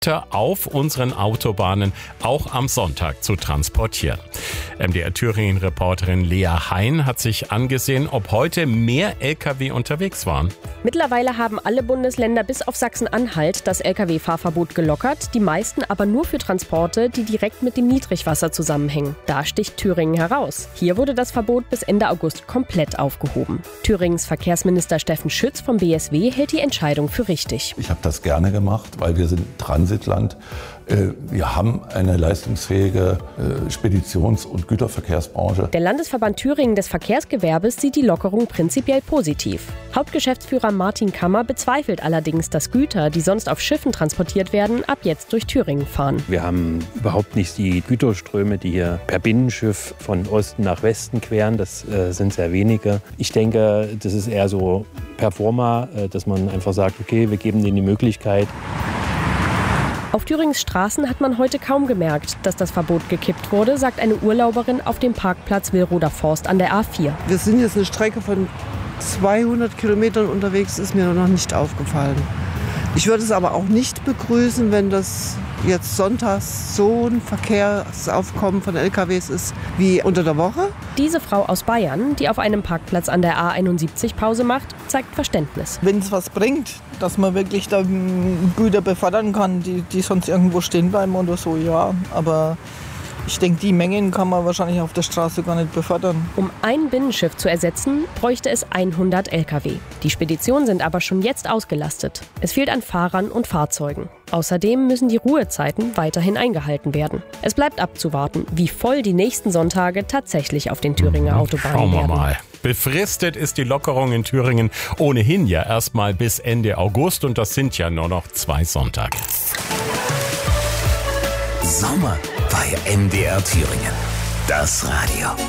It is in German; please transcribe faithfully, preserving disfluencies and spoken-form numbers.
auf unseren Autobahnen auch am Sonntag zu transportieren. M D R Thüringen-Reporterin Lea Hein hat sich angesehen, ob heute mehr L K W unterwegs waren. Mittlerweile haben alle Bundesländer bis auf Sachsen-Anhalt das L K W-Fahrverbot gelockert, die meisten aber nur für Transporte, die direkt mit dem Niedrigwasser zusammenhängen. Da sticht Thüringen heraus. Hier wurde das Verbot bis Ende August komplett aufgehoben. Thüringens Verkehrsminister Steffen Schütz vom B S W hält die Entscheidung für richtig. Ich habe das gerne gemacht, weil wir sind Transitland. Wir haben eine leistungsfähige Speditions- und Güterverkehrsbranche. Der Landesverband Thüringen des Verkehrsgewerbes sieht die Lockerung prinzipiell positiv. Hauptgeschäftsführer Martin Kammer bezweifelt allerdings, dass Güter, die sonst auf Schiffen transportiert werden, ab jetzt durch Thüringen fahren. Wir haben überhaupt nicht die Güterströme, die hier per Binnenschiff von Osten nach Westen queren. Das äh, sind sehr wenige. Ich denke, das ist eher so per forma, äh, dass man einfach sagt, okay, wir geben denen die Möglichkeit. Auf Thürings Straßen hat man heute kaum gemerkt, dass das Verbot gekippt wurde, sagt eine Urlauberin auf dem Parkplatz Willroder Forst an der A vier. Wir sind jetzt eine Strecke von zweihundert Kilometern unterwegs, ist mir noch nicht aufgefallen. Ich würde es aber auch nicht begrüßen, wenn das jetzt sonntags so ein Verkehrsaufkommen von L K Ws ist wie unter der Woche. Diese Frau aus Bayern, die auf einem Parkplatz an der A einundsiebzig Pause macht, zeigt Verständnis. Wenn es was bringt, dass man wirklich da Güter befördern kann, die, die sonst irgendwo stehen bleiben oder so, ja. Aber ich denke, die Mengen kann man wahrscheinlich auf der Straße gar nicht befördern. Um ein Binnenschiff zu ersetzen, bräuchte es hundert L K W. Die Speditionen sind aber schon jetzt ausgelastet. Es fehlt an Fahrern und Fahrzeugen. Außerdem müssen die Ruhezeiten weiterhin eingehalten werden. Es bleibt abzuwarten, wie voll die nächsten Sonntage tatsächlich auf den Thüringer Autobahnen Schauen wir werden. mal. Befristet ist die Lockerung in Thüringen ohnehin ja erstmal bis Ende August und das sind ja nur noch zwei Sonntage. Sommer bei M D R Thüringen. Das Radio.